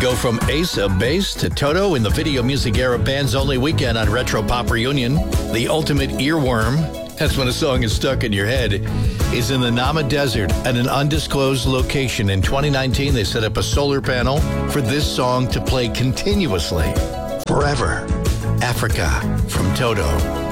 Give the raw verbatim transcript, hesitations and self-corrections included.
go from Ace of Base to Toto in the video music era bands only weekend on Retro Pop Reunion. The ultimate earworm, that's when a song is stuck in your head, is in the Nama Desert at an undisclosed location. In twenty nineteen, they set up a solar panel for this song to play continuously. Forever. Africa from Toto.